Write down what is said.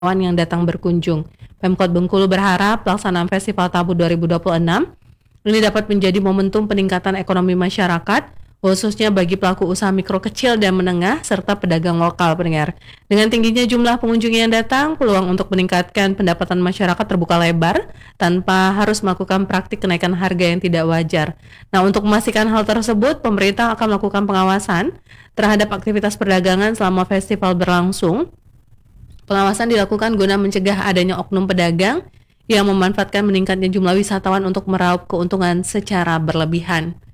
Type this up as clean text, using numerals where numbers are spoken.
yang datang berkunjung. Pemkot Bengkulu berharap pelaksanaan Festival Tabu 2026 ini dapat menjadi momentum peningkatan ekonomi masyarakat, khususnya bagi pelaku usaha mikro kecil dan menengah serta pedagang lokal, pendengar. Dengan tingginya jumlah pengunjung yang datang, peluang untuk meningkatkan pendapatan masyarakat terbuka lebar tanpa harus melakukan praktik kenaikan harga yang tidak wajar. Nah, untuk memastikan hal tersebut, pemerintah akan melakukan pengawasan terhadap aktivitas perdagangan selama festival berlangsung. Pengawasan dilakukan guna mencegah adanya oknum pedagang yang memanfaatkan meningkatnya jumlah wisatawan untuk meraup keuntungan secara berlebihan.